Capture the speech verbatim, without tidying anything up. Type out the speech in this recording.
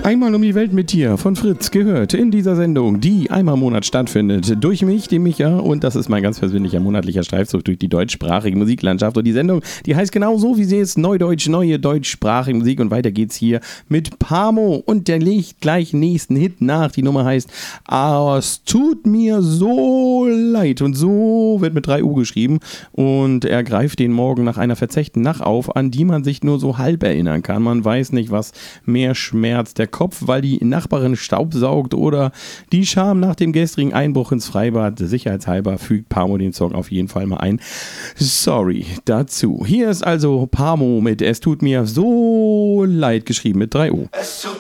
Einmal um die Welt mit dir von Fritz gehört in dieser Sendung, die einmal im Monat stattfindet. Durch mich, den Micha, und das ist mein ganz persönlicher monatlicher Streifzug durch die deutschsprachige Musiklandschaft. Und die Sendung, die heißt genau so, wie sie ist, Neudeutsch, neue deutschsprachige Musik. Und weiter geht's hier mit Pamo und der legt gleich nächsten Hit nach. Die Nummer heißt "Ah, es tut mir so leid", und so wird mit drei U geschrieben. Und er greift den Morgen nach einer verzechten Nacht auf, an die man sich nur so halb erinnern kann. Man weiß nicht, was mehr schmerzt, der Kopf, weil die Nachbarin Staub saugt, oder die Scham nach dem gestrigen Einbruch ins Freibad. Sicherheitshalber fügt Pamo den Song auf jeden Fall mal ein. Sorry dazu. Hier ist also Pamo mit "Es tut mir so leid", geschrieben mit drei U. Es tut